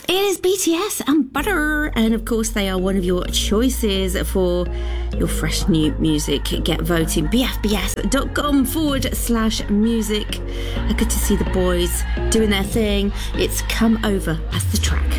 It is BTS and Butter, and of course they are one of your choices for your fresh new music. Get voting, bfbs.com/music. Good to see the boys doing their thing. It's Come Over as the track.